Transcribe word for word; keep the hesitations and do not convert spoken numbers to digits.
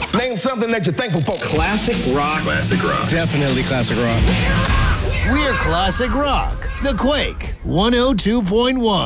Name something that you're thankful for. Classic rock. Classic rock. Definitely classic rock. We're Classic Rock. The Quake one oh two point one.